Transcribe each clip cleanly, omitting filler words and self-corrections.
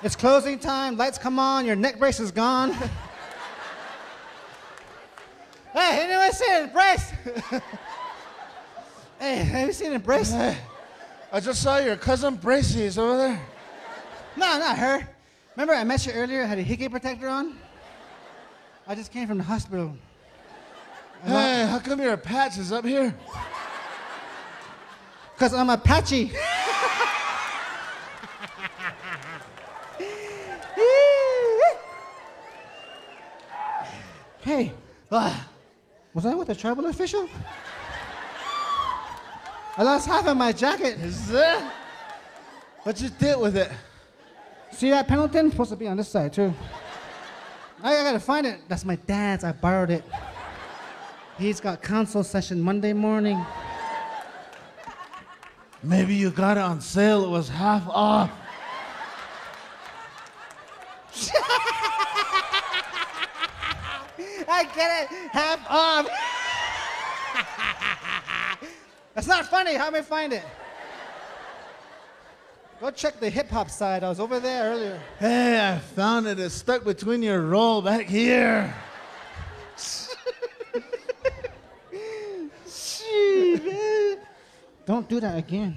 It's closing time. Lights come on. Your neck brace is gone. Hey, anyone seen it? Brace? Hey, have you seen it? Brace? I just saw your cousin Bracey is over there. No, not her. Remember I met you earlier, had a hickey protector on? I just came from the hospital. Hey, how come your patch is up here? Because I'm Apache. Hey, was I with a tribal official? I lost half of my jacket. Is that? What you did with it? See that Pendleton? Supposed to be on this side too. I gotta find it. That's my dad's. I borrowed it. He's got council session Monday morning. Maybe you got it on sale. It was half off. I get it. Half off. That's not funny. How am I find it? Go check the hip hop side. I was over there earlier. Hey, I found it. It's stuck between your roll back here. Gee, man. Don't do that again.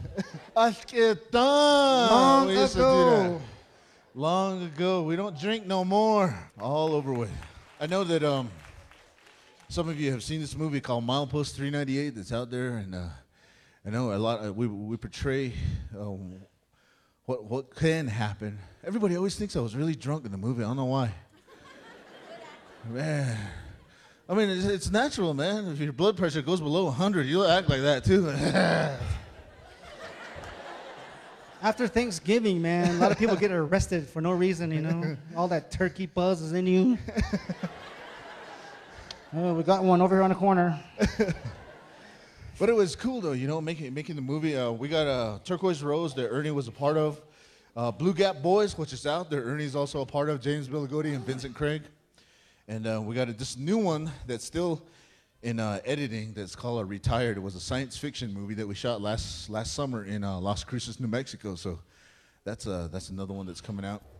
Long Long ago. Long ago. We don't drink no more. All over with. I know that some of you have seen this movie called Milepost 398 that's out there, and I know a lot. We portray what can happen. Everybody always thinks I was really drunk in the movie. I don't know why. Man, I mean it's natural, man. If your blood pressure goes below 100, you'll act like that too. After Thanksgiving, man, a lot of people get arrested for no reason, you know. All that turkey buzz is in you. Oh, we got one over here on the corner. But it was cool though, you know, making the movie. We got Turquoise Rose that Ernie was a part of. Blue Gap Boys, which is out there. Ernie's also a part of. James Billigotti and Vincent Craig. And we got this new one that's still in editing that's called Retired. It was a science fiction movie that we shot last summer in Las Cruces, New Mexico. So that's another one that's coming out.